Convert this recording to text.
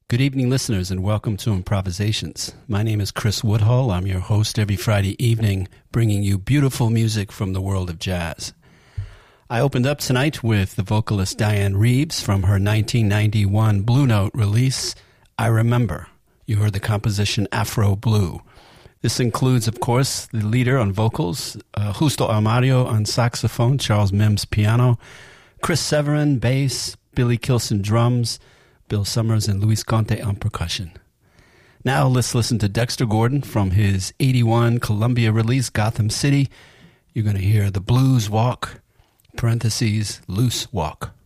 Good evening, listeners, and welcome to Improvisations. My name is Chris Woodhull. I'm your host every Friday evening, bringing you beautiful music from the world of jazz. I opened up tonight with the vocalist Diane Reeves from her 1991 Blue Note release, I Remember. You heard the composition Afro Blue. This includes, of course, the leader on vocals, Justo Armario on saxophone, Charles Mims piano, Chris Severin bass, Billy Kilson drums, Bill Summers and Luis Conte on percussion. Now let's listen to Dexter Gordon from his 81 Columbia release, Gotham City. You're going to hear The Blues Walk, parentheses, Loose Walk.